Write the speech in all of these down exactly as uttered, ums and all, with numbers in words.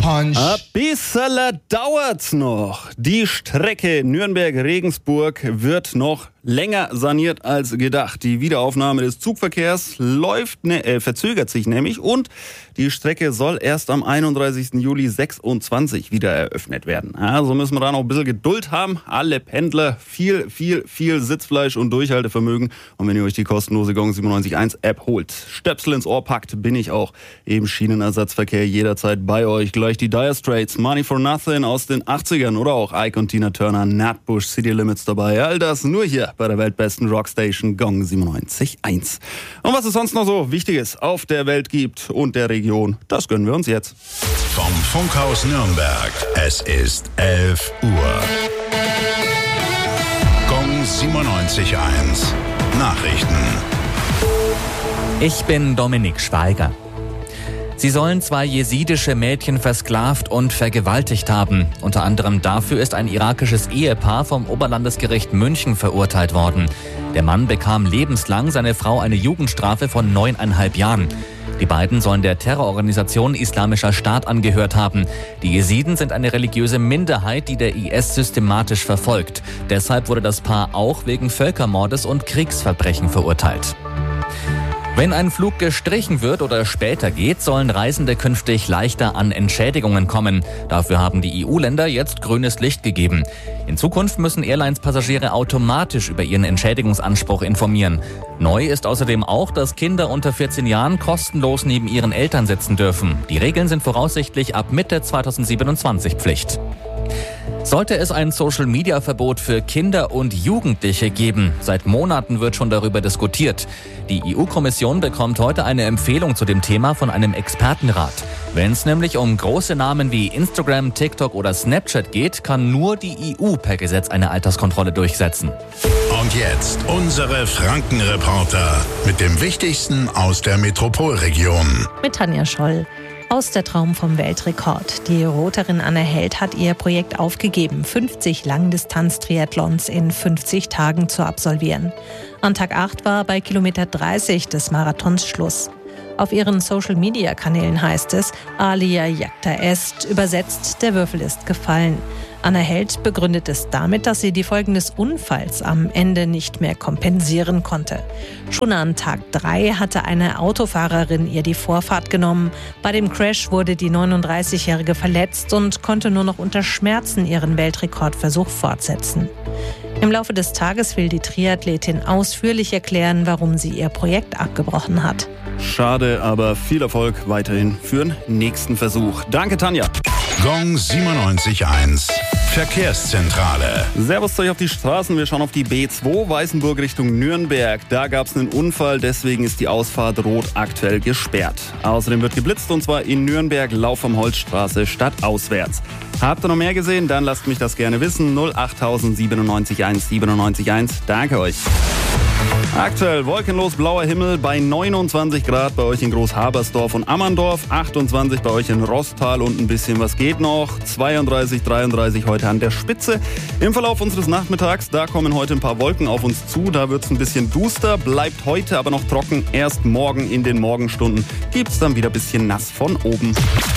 Punch. Ein bisschen dauert's noch. Die Strecke Nürnberg-Regensburg wird noch länger saniert als gedacht. Die Wiederaufnahme des Zugverkehrs läuft, ne, äh, verzögert sich nämlich und die Strecke soll erst am einunddreißigsten Juli sechsundzwanzig wieder eröffnet werden. Also müssen wir da noch ein bisschen Geduld haben. Alle Pendler, viel, viel, viel Sitzfleisch und Durchhaltevermögen. Und wenn ihr euch die kostenlose Gong siebenundneunzig Komma eins App holt, Stöpsel ins Ohr packt, bin ich auch im Schienenersatzverkehr jederzeit bei euch. Gleich die Dire Straits, Money for Nothing aus den achtzigern oder auch Ike und Tina Turner, Nutbush, City Limits dabei. All das nur hier bei der weltbesten Rockstation Gong siebenundneunzig Komma eins. Und was es sonst noch so Wichtiges auf der Welt gibt und der Region, das gönnen wir uns jetzt. Vom Funkhaus Nürnberg. Es ist elf Uhr. Gong siebenundneunzig Komma eins. Nachrichten. Ich bin Dominik Schweiger. Sie sollen zwei jesidische Mädchen versklavt und vergewaltigt haben. Unter anderem dafür ist ein irakisches Ehepaar vom Oberlandesgericht München verurteilt worden. Der Mann bekam lebenslang, seine Frau eine Jugendstrafe von neuneinhalb Jahren. Die beiden sollen der Terrororganisation Islamischer Staat angehört haben. Die Jesiden sind eine religiöse Minderheit, die der I S systematisch verfolgt. Deshalb wurde das Paar auch wegen Völkermordes und Kriegsverbrechen verurteilt. Wenn ein Flug gestrichen wird oder später geht, sollen Reisende künftig leichter an Entschädigungen kommen. Dafür haben die E U-Länder jetzt grünes Licht gegeben. In Zukunft müssen Airlines-Passagiere automatisch über ihren Entschädigungsanspruch informieren. Neu ist außerdem auch, dass Kinder unter vierzehn Jahren kostenlos neben ihren Eltern sitzen dürfen. Die Regeln sind voraussichtlich ab Mitte zweitausendsiebenundzwanzig Pflicht. Sollte es ein Social-Media-Verbot für Kinder und Jugendliche geben? Seit Monaten wird schon darüber diskutiert. Die E U-Kommission bekommt heute eine Empfehlung zu dem Thema von einem Expertenrat. Wenn es nämlich um große Namen wie Instagram, TikTok oder Snapchat geht, kann nur die E U per Gesetz eine Alterskontrolle durchsetzen. Und jetzt unsere Franken-Reporter mit dem Wichtigsten aus der Metropolregion. Mit Tanja Scholl. Aus der Traum vom Weltrekord. Die Roterin Anna Held hat ihr Projekt aufgegeben, fünfzig Langdistanz-Triathlons in fünfzig Tagen zu absolvieren. An Tag acht war bei Kilometer dreißig des Marathons Schluss. Auf ihren Social-Media-Kanälen heißt es, Alia jacta est, übersetzt, der Würfel ist gefallen. Anna Held begründet es damit, dass sie die Folgen des Unfalls am Ende nicht mehr kompensieren konnte. Schon an Tag drei hatte eine Autofahrerin ihr die Vorfahrt genommen. Bei dem Crash wurde die neununddreißigjährige verletzt und konnte nur noch unter Schmerzen ihren Weltrekordversuch fortsetzen. Im Laufe des Tages will die Triathletin ausführlich erklären, warum sie ihr Projekt abgebrochen hat. Schade, aber viel Erfolg weiterhin für den nächsten Versuch. Danke, Tanja. Gong siebenundneunzig Komma eins. Verkehrszentrale. Servus euch auf die Straßen. Wir schauen auf die B zwei, Weißenburg Richtung Nürnberg. Da gab es einen Unfall, deswegen ist die Ausfahrt rot aktuell gesperrt. Außerdem wird geblitzt und zwar in Nürnberg, Lauf am Holzstraße, stadtauswärts. Habt ihr noch mehr gesehen? Dann lasst mich das gerne wissen. null acht siebenundneunzig eins siebenundneunzig eins. Danke euch. Aktuell wolkenlos blauer Himmel bei neunundzwanzig Grad bei euch in Großhabersdorf und Ammerndorf, achtundzwanzig bei euch in Rostal und ein bisschen was geht noch, zweiunddreißig, dreiunddreißig heute an der Spitze. Im Verlauf unseres Nachmittags, da kommen heute ein paar Wolken auf uns zu, da wird es ein bisschen duster, bleibt heute aber noch trocken. Erst morgen in den Morgenstunden gibt es dann wieder ein bisschen nass von oben.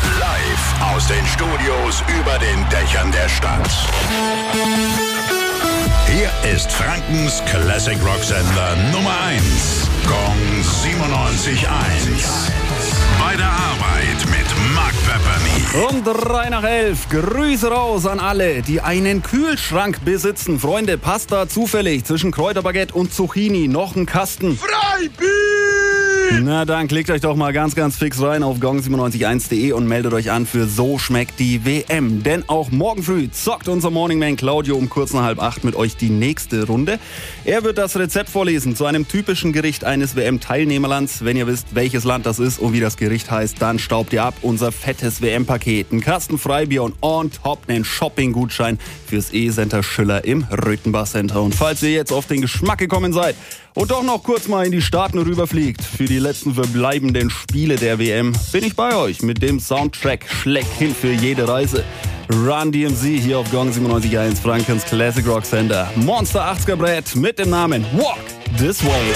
Live aus den Studios über den Dächern der Stadt. Hier ist Frankens Classic Rock Sender Nummer eins. Gong siebenundneunzig Komma eins. Bei der Arbeit mit Mark Pepperny. Um drei nach elf. Grüße raus an alle, die einen Kühlschrank besitzen. Freunde, passt da zufällig zwischen Kräuterbaguette und Zucchini noch ein Kasten? Freibier! Na dann klickt euch doch mal ganz, ganz fix rein auf gong siebenundneunzig eins punkt de und meldet euch an für So schmeckt die W M. Denn auch morgen früh zockt unser Morningman Claudio um kurz nach halb acht mit euch die nächste Runde. Er wird das Rezept vorlesen zu einem typischen Gericht eines W M-Teilnehmerlands. Wenn ihr wisst, welches Land das ist und wie das Gericht heißt, dann staubt ihr ab unser fettes W M-Paket. Ein Kasten Freibier und on top einen Shopping-Gutschein fürs E-Center Schüller im Röthenbach Center. Und falls ihr jetzt auf den Geschmack gekommen seid und doch noch kurz mal in die Staaten rüberfliegt für die letzten verbleibenden Spiele der W M, bin ich bei euch mit dem Soundtrack schlechthin für jede Reise. Run D M C hier auf Gong siebenundneunzig Komma eins, Frankens Classic Rock Sender. Monster achtziger Brett mit dem Namen Walk This Way.